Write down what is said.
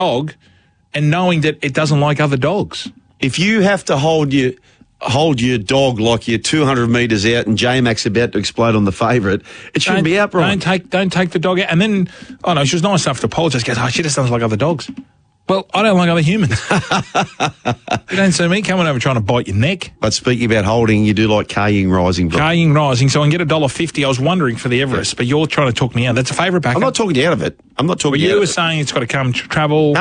dog and knowing that it doesn't like other dogs. If you have to hold your dog like you're 200 metres out and J-Mac's about to explode on the favourite, it shouldn't be out, Brian. Don't take the dog out. And then, she was nice enough to apologise. Goes, she just doesn't like other dogs. Well, I don't like other humans. You don't see me coming over trying to bite your neck. But speaking about holding, you do like Kaying Rising, Brian. Kaying Rising, so I can get $1.50. I was wondering for the Everest, but you're trying to talk me out. That's a favourite packet. I'm not talking you out of it. I'm not talking you out of it. You were saying it's got to come travel.